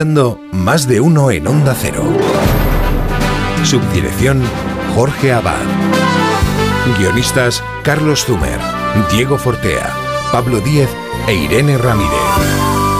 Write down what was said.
Más de uno en Onda Cero. Subdirección Jorge Abad. Guionistas Carlos Zumer, Diego Fortea, Pablo Díez e Irene Ramírez.